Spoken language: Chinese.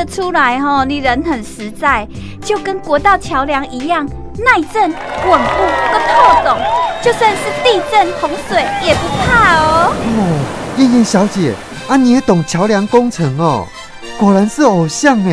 得出来你人很实在，就跟国道桥梁一样，耐震、稳固跟透懂，就算是地震、洪水也不怕哦。 燕燕小姐啊，你也懂桥梁工程哦，果然是偶像哎。